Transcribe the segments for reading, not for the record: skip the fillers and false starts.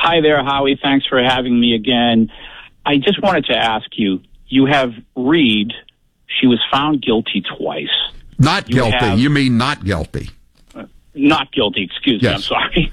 Hi there, Howie. Thanks for having me again. I just wanted to ask you, you have Reed. She was found guilty twice. Not guilty. You mean not guilty? Not guilty. Excuse me. I'm sorry.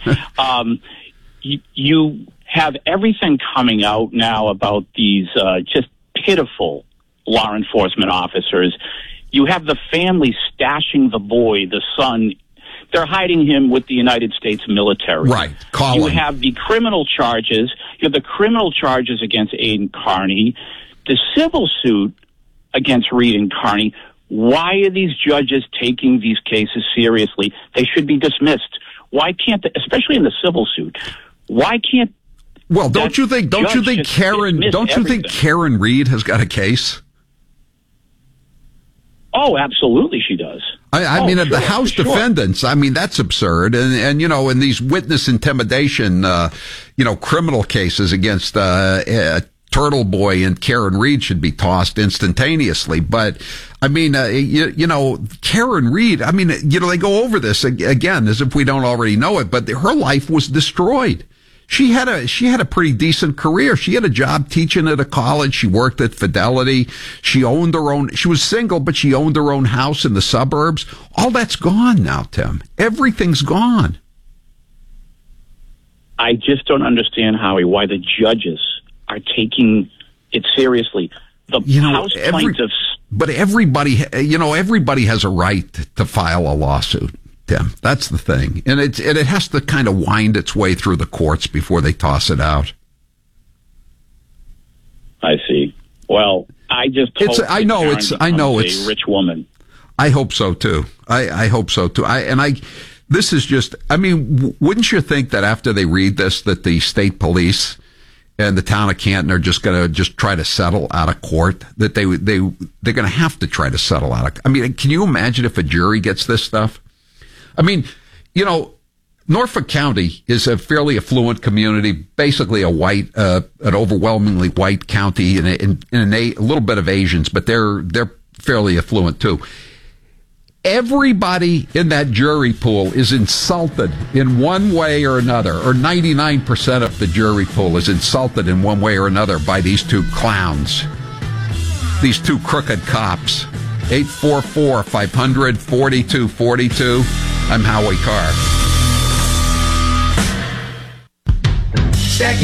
You have everything coming out now about these just pitiful law enforcement officers. You have the family stashing the boy, the son. They're hiding him with the United States military. Right. Colin. You have the criminal charges. You have the criminal charges against Aiden Carney. The civil suit against Reed and Carney. Why are these judges taking these cases seriously? They should be dismissed. Why can't, especially in the civil suit, why can't? Well, don't you think Karen Reed has got a case? Oh, absolutely, she does. I mean, the House defendants, I mean, that's absurd. And you know, in these witness intimidation, criminal cases against Turtle Boy and Karen Reed should be tossed instantaneously. But, I mean, Karen Reed, I mean, they go over this again as if we don't already know it, but her life was destroyed. She had a pretty decent career. She had a job teaching at a college. She worked at Fidelity. She owned her own, she was single, but she owned her own house in the suburbs. All that's gone now, Tim. Everything's gone. I just don't understand, Howie, why the judges are taking it seriously. The House plaintiffs. But everybody has a right to file a lawsuit, Tim. That's the thing. And it has to kind of wind its way through the courts before they toss it out. I see. Well, I just hope I know it's a rich woman. I hope so too. I hope so too. This is just, I mean, wouldn't you think that after they read this, that the state police and the town of Canton are just going to try to settle out of court, that they're going to have to try to settle out of, I mean, can you imagine if a jury gets this stuff? I mean, Norfolk County is a fairly affluent community, basically an overwhelmingly white county, and a little bit of Asians, but they're fairly affluent too. Everybody in that jury pool is insulted in one way or another, or 99% of the jury pool is insulted in one way or another by these two clowns, these two crooked cops. 844-500-4242. I'm Howie Carr. Stack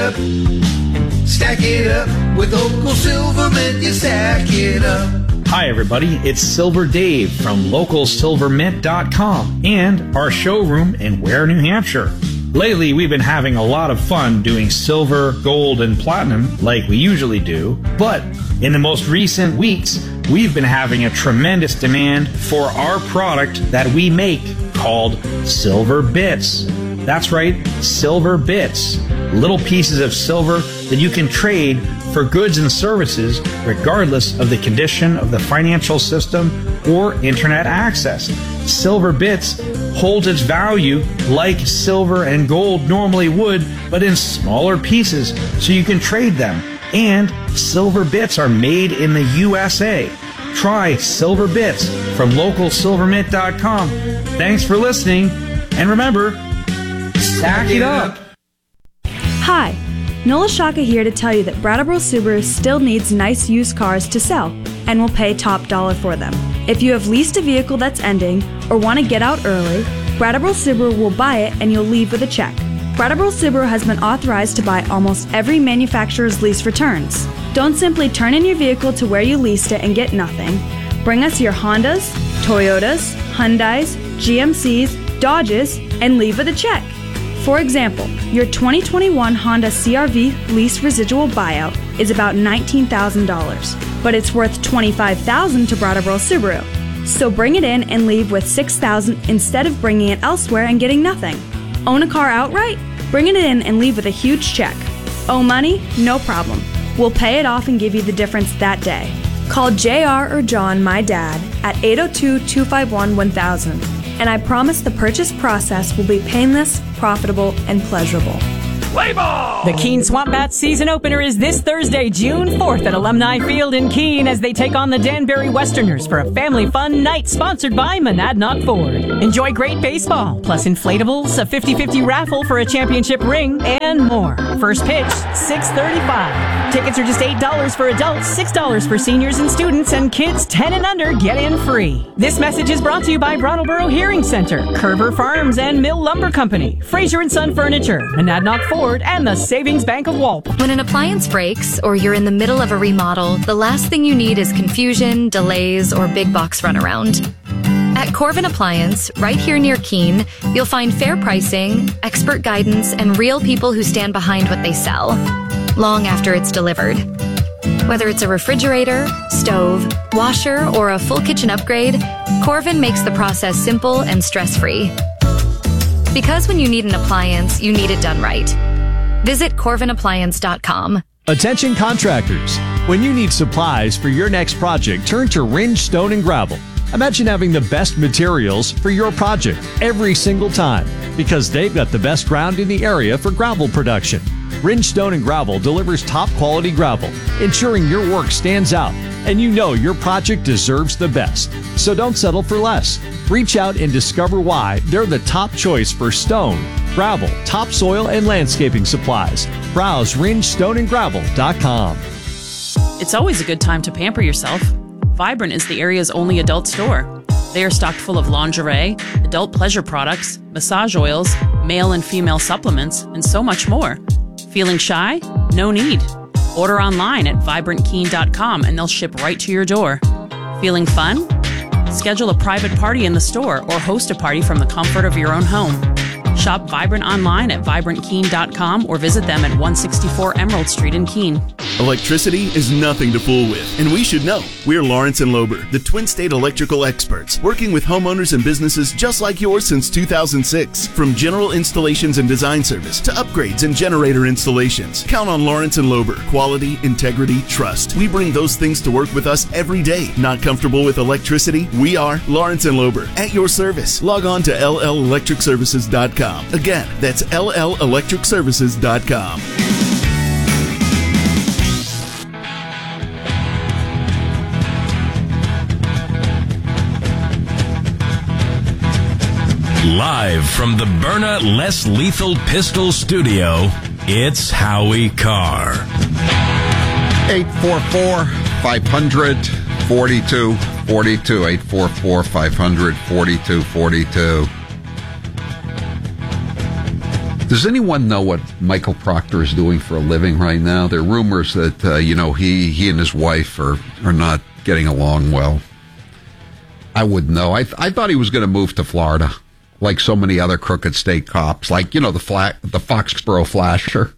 it up, with Local Silvermint, you stack it up. Hi everybody, it's Silver Dave from LocalSilverMint.com and our showroom in Ware, New Hampshire. Lately, we've been having a lot of fun doing silver, gold, and platinum like we usually do, but in the most recent weeks, we've been having a tremendous demand for our product that we make called Silver Bits. That's right, Silver Bits. Little pieces of silver that you can trade for goods and services regardless of the condition of the financial system or internet access. Silver Bits holds its value like silver and gold normally would, but in smaller pieces so you can trade them. And Silver Bits are made in the USA. Try Silver Bits from LocalSilverMint.com. Thanks for listening, and remember, stack it up. Hi, Nola Shaka here to tell you that Brattleboro Subaru still needs nice used cars to sell and will pay top dollar for them. If you have leased a vehicle that's ending or want to get out early, Brattleboro Subaru will buy it and you'll leave with a check. Brattleboro Subaru has been authorized to buy almost every manufacturer's lease returns. Don't simply turn in your vehicle to where you leased it and get nothing. Bring us your Hondas, Toyotas, Hyundais, GMCs, Dodges, and leave with a check. For example, your 2021 Honda CR-V lease residual buyout is about $19,000, but it's worth $25,000 to Brattleboro Subaru. So bring it in and leave with $6,000 instead of bringing it elsewhere and getting nothing. Own a car outright? Bring it in and leave with a huge check. Owe money? No problem. We'll pay it off and give you the difference that day. Call JR or John, my dad, at 802-251-1000. And I promise the purchase process will be painless, profitable, and pleasurable. Play ball! The Keene Swamp Bats season opener is this Thursday, June 4th at Alumni Field in Keene as they take on the Danbury Westerners for a family fun night sponsored by Monadnock Ford. Enjoy great baseball, plus inflatables, a 50-50 raffle for a championship ring, and more. First pitch, 6:35. Tickets are just $8 for adults, $6 for seniors and students, and kids 10 and under get in free. This message is brought to you by Brattleboro Hearing Center, Kerber Farms and Mill Lumber Company, Fraser & Son Furniture, Monadnock Ford, and the Savings Bank of Walp. When an appliance breaks or you're in the middle of a remodel, the last thing you need is confusion, delays, or big box runaround. At Corvin Appliance, right here near Keene, you'll find fair pricing, expert guidance, and real people who stand behind what they sell, long after it's delivered. Whether it's a refrigerator, stove, washer, or a full kitchen upgrade, Corvin makes the process simple and stress-free. Because when you need an appliance, you need it done right. Visit CorvinAppliance.com. Attention contractors. When you need supplies for your next project, turn to Ringe Stone and Gravel. Imagine having the best materials for your project every single time because they've got the best ground in the area for gravel production. Ringe Stone and Gravel delivers top quality gravel, ensuring your work stands out and you know your project deserves the best. So don't settle for less. Reach out and discover why they're the top choice for stone, gravel, topsoil, and landscaping supplies. Browse RingeStoneandGravel.com. It's always a good time to pamper yourself. Vibrant is the area's only adult store. They are stocked full of lingerie, adult pleasure products, massage oils, male and female supplements, and so much more. Feeling shy? No need. Order online at VibrantKeene.com and they'll ship right to your door. Feeling fun? Schedule a private party in the store or host a party from the comfort of your own home. Shop Vibrant online at VibrantKeene.com or visit them at 164 Emerald Street in Keene. Electricity is nothing to fool with, and we should know. We're Lawrence & Lober, the Twin State electrical experts, working with homeowners and businesses just like yours since 2006. From general installations and design service to upgrades and generator installations, count on Lawrence & Lober. Quality, integrity, trust. We bring those things to work with us every day. Not comfortable with electricity? We are Lawrence & Lober, at your service. Log on to LLElectricServices.com. Again, that's LLElectricServices.com. Live from the Byrna Less Lethal Pistol Studio, it's Howie Carr. 844-500-4242. 844-500-4242. Does anyone know what Michael Proctor is doing for a living right now? There are rumors that, he and his wife are not getting along well. I wouldn't know. I thought he was going to move to Florida, like so many other crooked state cops, like, the Foxborough Flasher.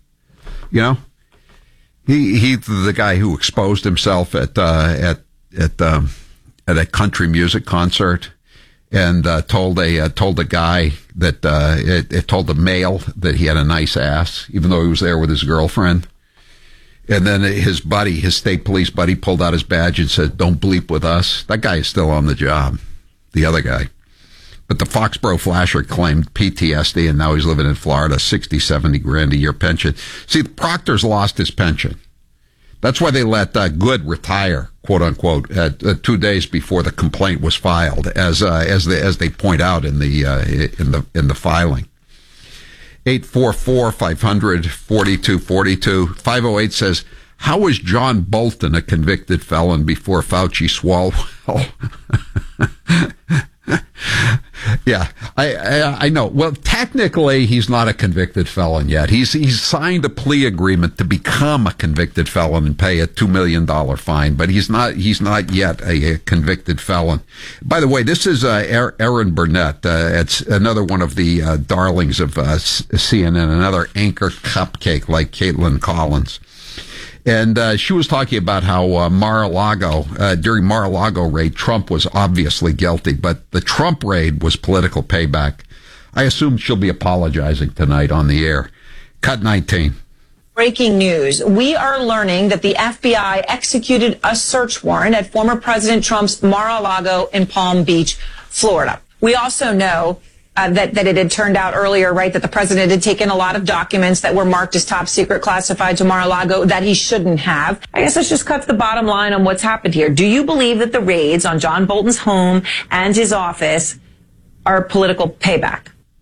He's the guy who exposed himself at a country music concert. And told the guy that it told the male that he had a nice ass, even though he was there with his girlfriend. And then his state police buddy, pulled out his badge and said, "Don't bleep with us." That guy is still on the job, the other guy. But the Foxborough Flasher claimed PTSD, and now he's living in Florida, $60-70 a year pension. See, Proctor's lost his pension. That's why they let Good retire, quote unquote, 2 days before the complaint was filed, as they point out in the filing. 844-500-4242. 508 says, "How is John Bolton a convicted felon before Fauci Swalwell?" Yeah, I know. Well, technically, he's not a convicted felon yet. He's signed a plea agreement to become a convicted felon and pay a $2 million fine, but he's not yet a convicted felon. By the way, this is Erin Burnett. It's another one of the darlings of CNN, another anchor cupcake like Caitlin Collins. And she was talking about how during Mar-a-Lago raid, Trump was obviously guilty, but the Trump raid was political payback. I assume she'll be apologizing tonight on the air. Cut 19. Breaking news. We are learning that the FBI executed a search warrant at former President Trump's Mar-a-Lago in Palm Beach, Florida. We also know that it had turned out earlier, right, that the president had taken a lot of documents that were marked as top secret classified to Mar-a-Lago that he shouldn't have. I guess this just cuts the bottom line on what's happened here. Do you believe that the raids on John Bolton's home and his office are political payback?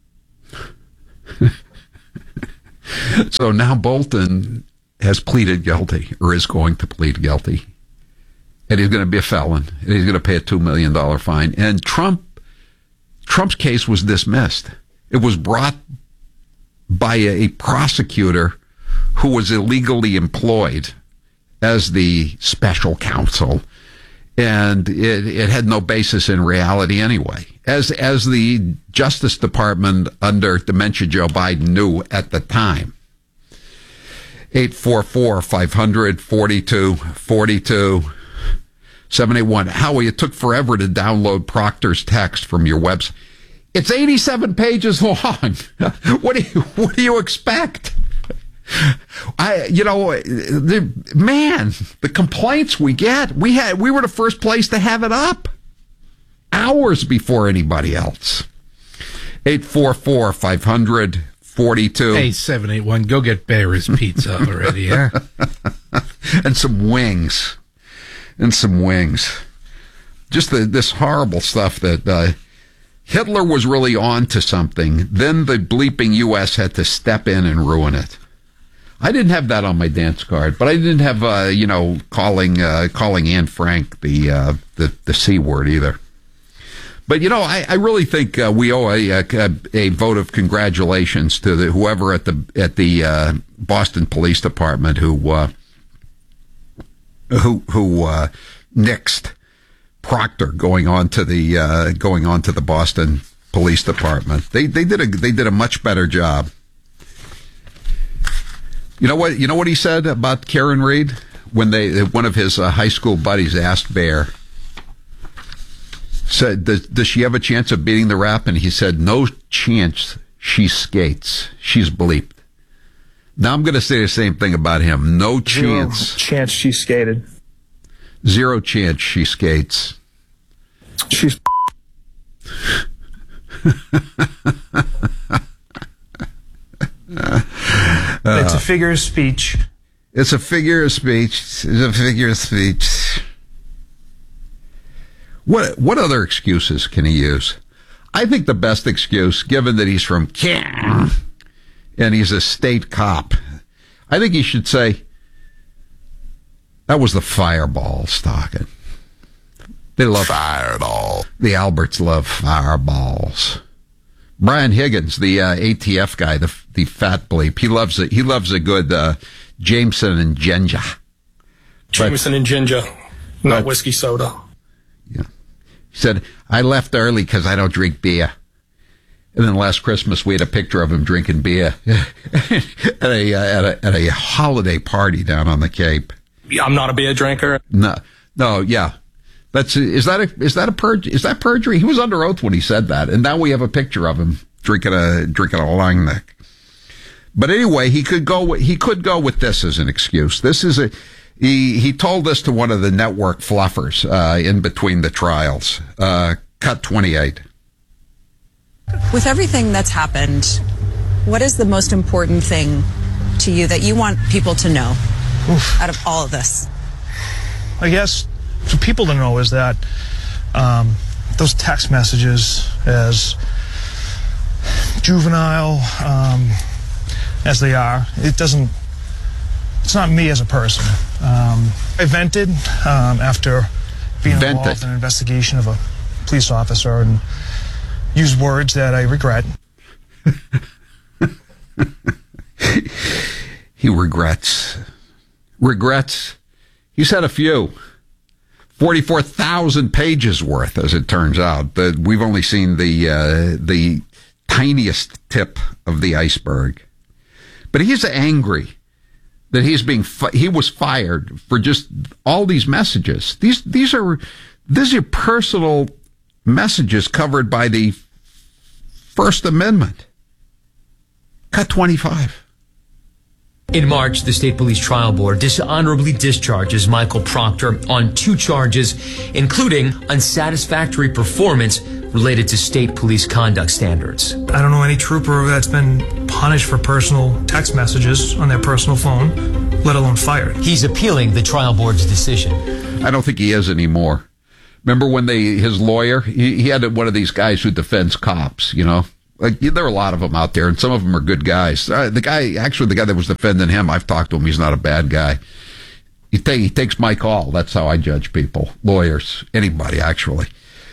So now Bolton has pleaded guilty, or is going to plead guilty. And he's going to be a felon. And he's going to pay a $2 million fine. And Trump's case was dismissed. It was brought by a prosecutor who was illegally employed as the special counsel. And it had no basis in reality anyway. As the Justice Department under Dementia Joe Biden knew at the time. 844-500-4242. 781. Howie, it took forever to download Proctor's text from your website. It's 87 pages long. What do you expect? The complaints we get, we were the first place to have it up hours before anybody else. 844-500-42. Hey, 781, go get Barry's Pizza already, huh? And some wings. Just this horrible stuff that Hitler was really on to something. Then the bleeping U.S. had to step in and ruin it. I didn't have that on my dance card, but I didn't have, calling Anne Frank the C word either. But, I really think we owe a vote of congratulations to whoever at the Boston Police Department who nixed Proctor going on to the Boston Police Department. They did a much better job. You know what he said about Karen Reed when one of his high school buddies asked Bear, said, does she have a chance of beating the rap? And he said, no chance. She skates. She's bleeped. Now I'm going to say the same thing about him. No chance. Zero chance she skated. Zero chance she skates. She's it's a figure of speech. It's a figure of speech. What other excuses can he use? I think the best excuse, given that he's from Canada and he's a state cop, I think he should say, that was the Fireballs talking. They love Fireball. The Alberts love Fireballs. Brian Higgins, the ATF guy, the fat bleep, he loves it. He loves a good Jameson and ginger. Jameson and ginger, not whiskey soda. Yeah. He said, I left early because I don't drink beer. And then last Christmas, we had a picture of him drinking beer at a holiday party down on the Cape. I'm not a beer drinker. No, yeah. Is that perjury? He was under oath when he said that, and now we have a picture of him drinking a long neck. But anyway, he could go with this as an excuse. This is he told this to one of the network fluffers in between the trials. Cut 28. With everything that's happened, what is the most important thing to you that you want people to know out of all of this? I guess for people to know is that those text messages, as juvenile as they are, it's not me as a person. I vented after being involved in an investigation of a police officer and used words that I regret. He regrets. He's had a few. 44,000 pages worth, as it turns out. We've only seen the tiniest tip of the iceberg. But he's angry that he was fired for just all these messages. These are personal messages covered by the First Amendment. Cut 25. In March, the State Police Trial Board dishonorably discharges Michael Proctor on 2 charges, including unsatisfactory performance related to state police conduct standards. I don't know any trooper that's been punished for personal text messages on their personal phone, let alone fired. He's appealing the trial board's decision. I don't think he is anymore. Remember when his lawyer, he had one of these guys who defends cops, you know? Like, there are a lot of them out there, and some of them are good guys. The guy that was defending him, I've talked to him. He's not a bad guy. He takes my call. That's how I judge people, lawyers, anybody, actually.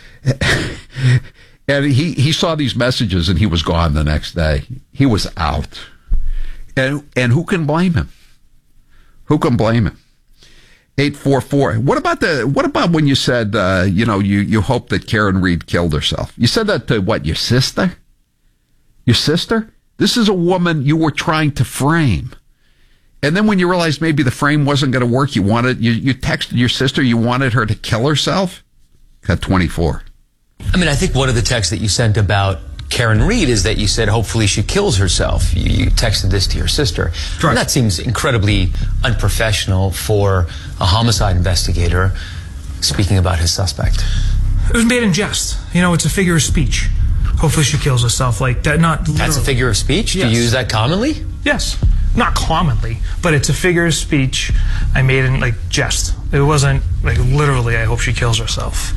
And he saw these messages, and he was gone the next day. He was out. And who can blame him? Who can blame him? 844. What about when you said, you hope that Karen Read killed herself? You said that to what, your sister? Your sister? This is a woman you were trying to frame. And then when you realized maybe the frame wasn't going to work, you texted your sister, you wanted her to kill herself? Got 24. I mean, I think one of the texts that you sent about Karen Read is that you said hopefully she kills herself. You texted this to your sister. Right. And that seems incredibly unprofessional for a homicide investigator speaking about his suspect. It was made in jest. It's a figure of speech. Hopefully she kills herself like that. Not literally. That's a figure of speech? Yes. Do you use that commonly? Yes. Not commonly, but it's a figure of speech I made in jest. It wasn't literally, I hope she kills herself.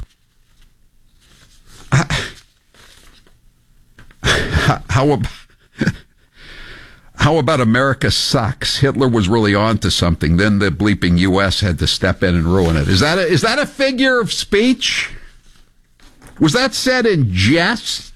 How about America sucks? Hitler was really on to something. Then the bleeping U.S. had to step in and ruin it. Is that a figure of speech? Was that said in jest?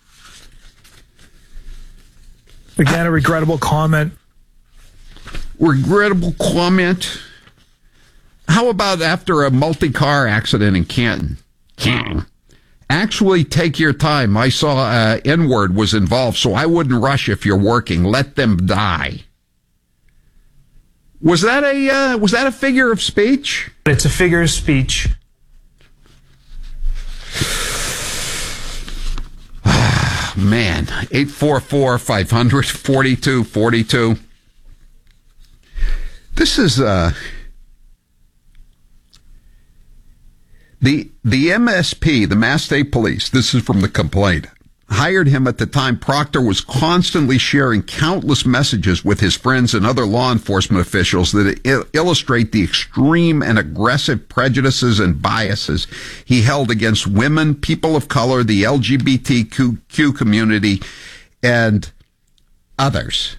Again, a regrettable comment. Regrettable comment? How about after a multi-car accident in Canton? Actually, take your time. I saw N-word was involved, so I wouldn't rush if you're working. Let them die. Was that a figure of speech? It's a figure of speech. Man, 844-500-4242. This is the MSP, the Mass State Police. This is from the complaint. Hired him at the time Proctor was constantly sharing countless messages with his friends and other law enforcement officials that illustrate the extreme and aggressive prejudices and biases he held against women, people of color, the LGBTQ community, and others.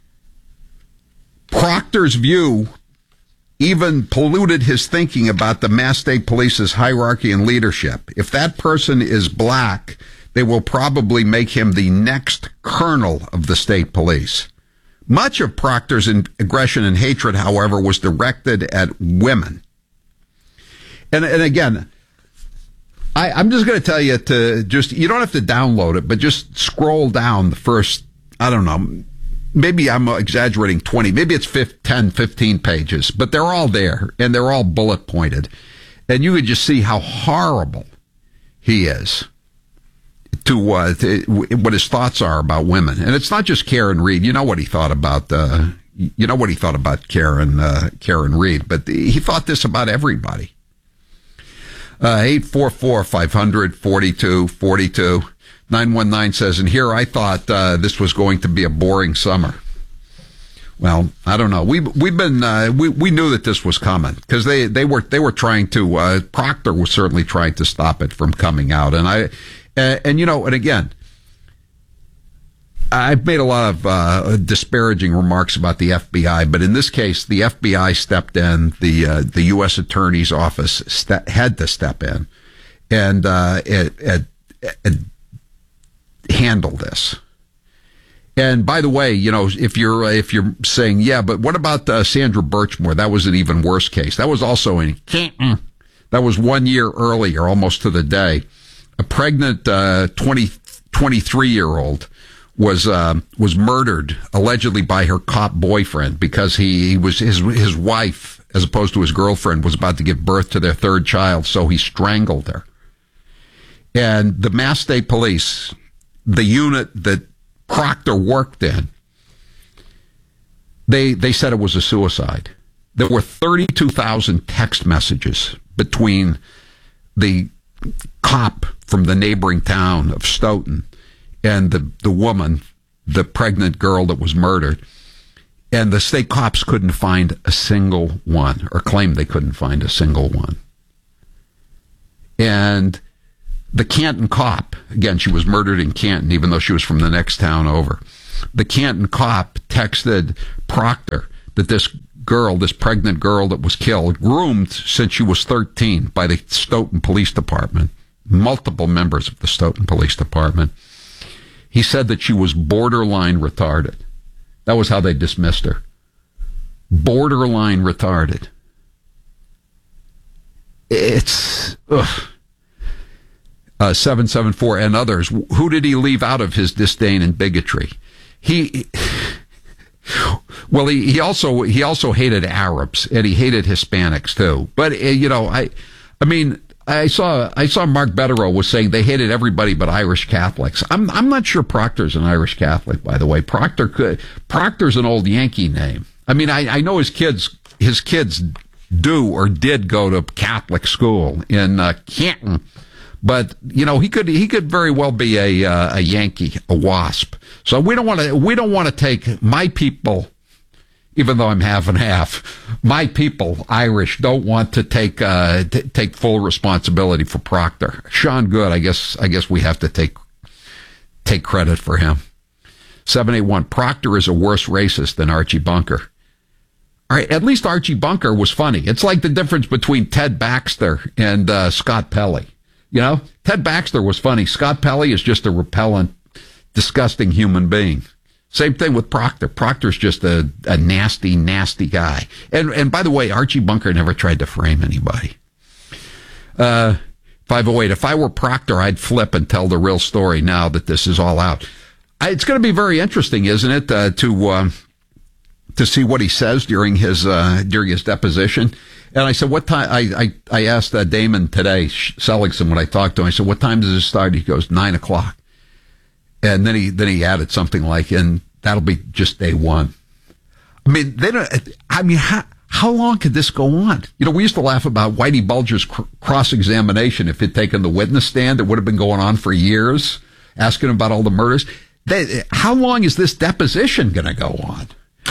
Proctor's view even polluted his thinking about the Mass State Police's hierarchy and leadership. If that person is black, they will probably make him the next colonel of the state police. Much of Proctor's aggression and hatred, however, was directed at women. And again, I'm just going to tell you you don't have to download it, but just scroll down the first, I don't know, maybe I'm exaggerating 20, maybe it's 10, 15 pages, but they're all there and they're all bullet pointed. And you could just see how horrible he is. To what his thoughts are about women, and it's not just Karen Read. You know what he thought about Karen Read, but he thought this about everybody. 844-500-4242. 919 says, and here I thought this was going to be a boring summer. Well, I don't know. We knew that this was coming because they were trying to. Proctor was certainly trying to stop it from coming out, and again, I've made a lot of disparaging remarks about the FBI, but in this case, the FBI stepped in. The U.S. Attorney's Office had to step in and handle this. And by the way, if you're saying, yeah, but what about Sandra Birchmore? That was an even worse case. That was also in Canton. That was 1 year earlier, almost to the day. A pregnant 23-year-old was murdered allegedly by her cop boyfriend because he was his wife, as opposed to his girlfriend, was about to give birth to their third child, so he strangled her. And the Mass State Police, the unit that Proctor worked in, they said it was a suicide. There were 32,000 text messages between the cop from the neighboring town of Stoughton and the woman, the pregnant girl that was murdered. And the state cops couldn't find a single one, or claimed they couldn't find a single one. And the Canton cop, again, she was murdered in Canton, even though she was from the next town over. The Canton cop texted Proctor that this girl, this pregnant girl that was killed, groomed since she was 13 by the Stoughton Police Department, multiple members of the Stoughton Police Department. He said that she was borderline retarded. That was how they dismissed her. Borderline retarded. It's, 774 and others. Who did he leave out of his disdain and bigotry? He also hated Arabs, and he hated Hispanics too. But I saw Mark Betterow was saying they hated everybody but Irish Catholics. I'm not sure Proctor's an Irish Catholic, by the way. Proctor's an old Yankee name. I mean, I know his kids do or did go to Catholic school in Canton, but he could very well be a Yankee, a WASP. So we don't want to take my people. Even though I'm half and half, my people, Irish, don't want to take full responsibility for Proctor. Sean Good, I guess we have to take credit for him. 781, Proctor is a worse racist than Archie Bunker. All right, at least Archie Bunker was funny. It's like the difference between Ted Baxter and Scott Pelley. Ted Baxter was funny. Scott Pelley is just a repellent, disgusting human being. Same thing with Proctor. Proctor's just a nasty, nasty guy. And by the way, Archie Bunker never tried to frame anybody. 508, if I were Proctor, I'd flip and tell the real story now that this is all out. It's going to be very interesting, isn't it, to see what he says during his deposition. And I said, what time? I asked Damon today, Seligson, when I talked to him, I said, what time does it start? He goes, 9:00. And then he added something like, and that'll be just day one. How long could this go on? We used to laugh about Whitey Bulger's cross-examination. If he'd taken the witness stand, it would have been going on for years, asking about all the murders. How long is this deposition going to go on?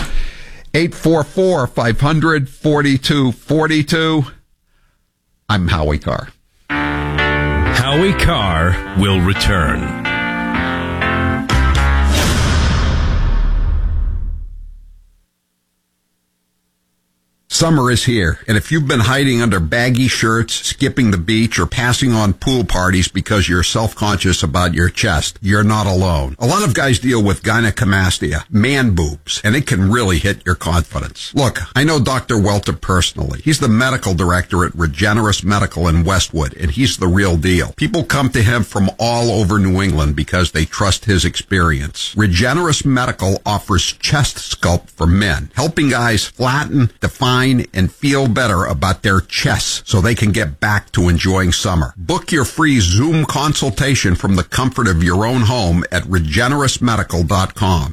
844-500-4242. I'm Howie Carr. Howie Carr will return. Summer is here, and if you've been hiding under baggy shirts, skipping the beach, or passing on pool parties because you're self-conscious about your chest, you're not alone. A lot of guys deal with gynecomastia, man boobs, and it can really hit your confidence. Look, I know Dr. Welter personally. He's the medical director at Regenerous Medical in Westwood, and he's the real deal. People come to him from all over New England because they trust his experience. Regenerous Medical offers chest sculpt for men, helping guys flatten, define, and feel better about their chests so they can get back to enjoying summer. Book your free Zoom consultation from the comfort of your own home at regenerousmedical.com.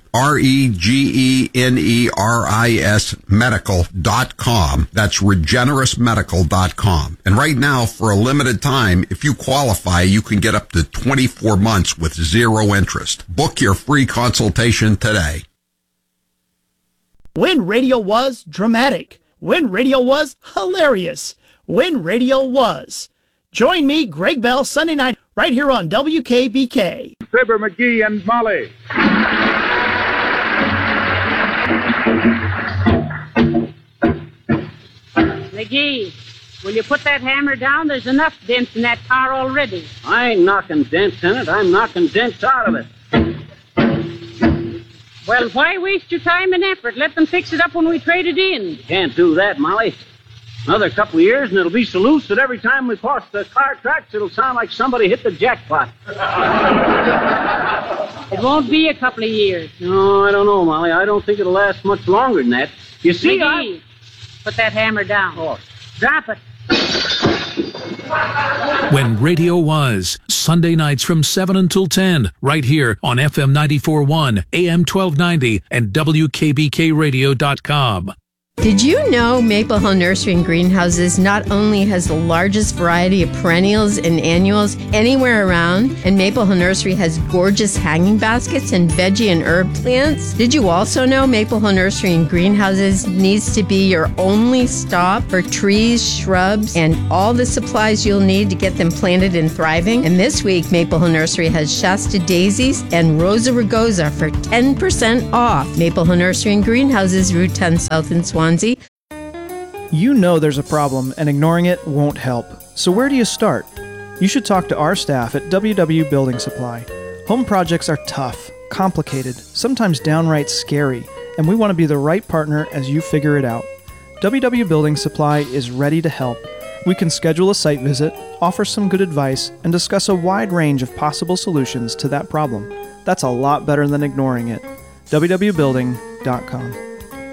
REGENERIS medical.com. That's regenerousmedical.com. And right now, for a limited time, if you qualify, you can get up to 24 months with zero interest. Book your free consultation today. When radio was dramatic. When radio was hilarious. When radio was. Join me, Greg Bell, Sunday night, right here on WKBK. Fibber, McGee, and Molly. McGee, will you put that hammer down? There's enough dents in that car already. I ain't knocking dents in it. I'm knocking dents out of it. Well, why waste your time and effort? Let them fix it up when we trade it in. Can't do that, Molly. Another couple of years and it'll be so loose that every time we cross the car tracks, it'll sound like somebody hit the jackpot. It won't be a couple of years. No, I don't know, Molly. I don't think it'll last much longer than that. You see, McGee, put that hammer down. Oh. Drop it. When radio was, Sunday nights from 7 until 10, right here on FM 94.1, AM 1290, and WKBKradio.com. Did you know Maple Hill Nursery and Greenhouses not only has the largest variety of perennials and annuals anywhere around, and Maple Hill Nursery has gorgeous hanging baskets and veggie and herb plants? Did you also know Maple Hill Nursery and Greenhouses needs to be your only stop for trees, shrubs, and all the supplies you'll need to get them planted and thriving? And this week, Maple Hill Nursery has Shasta Daisies and Rosa Rugosa for 10% off. Maple Hill Nursery and Greenhouses, Route 10 South in Swansea. You know there's a problem, and ignoring it won't help. So where do you start? You should talk to our staff at WW Building Supply. Home projects are tough, complicated, sometimes downright scary, and we want to be the right partner as you figure it out. WW Building Supply is ready to help. We can schedule a site visit, offer some good advice, and discuss a wide range of possible solutions to that problem. That's a lot better than ignoring it. www.building.com.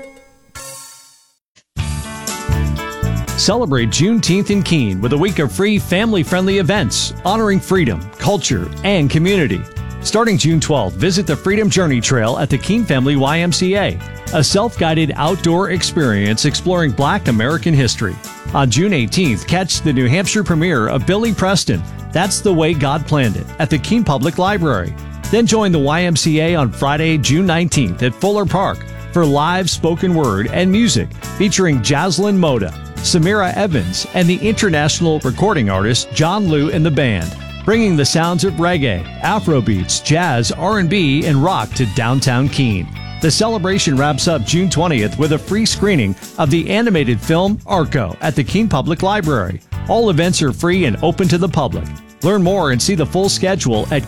Celebrate Juneteenth in Keene with a week of free family-friendly events honoring freedom, culture, and community. Starting June 12th, visit the Freedom Journey Trail at the Keene Family YMCA, a self-guided outdoor experience exploring Black American history. On June 18th, catch the New Hampshire premiere of Billy Preston, That's the Way God Planned It, at the Keene Public Library. Then join the YMCA on Friday, June 19th at Fuller Park for live spoken word and music featuring Jaslyn Moda, Samira Evans, and the international recording artist John Liu and the band, bringing the sounds of reggae, Afrobeats, jazz, R&B, and rock to downtown Keene. The celebration wraps up June 20th with a free screening of the animated film Arco at the Keene Public Library. All events are free and open to the public. Learn more and see the full schedule at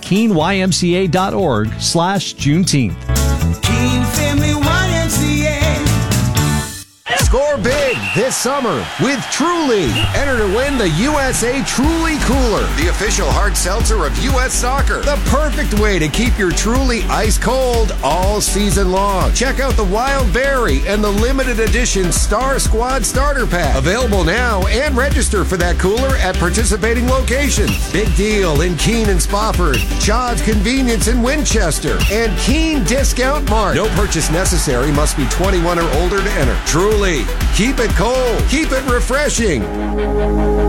KeeneYMCA.org/Juneteenth. Keene Family YMCA. Score big this summer with Truly. Enter to win the USA Truly Cooler, the official hard seltzer of U.S. Soccer. The perfect way to keep your Truly ice cold all season long. Check out the Wild Berry and the limited edition Star Squad Starter Pack. Available now, and register for that cooler at participating locations. Big Deal in Keene and Spofford, Chad's Convenience in Winchester, and Keene Discount Mart. No purchase necessary. Must be 21 or older to enter. Truly. Keep it cold. Keep it refreshing.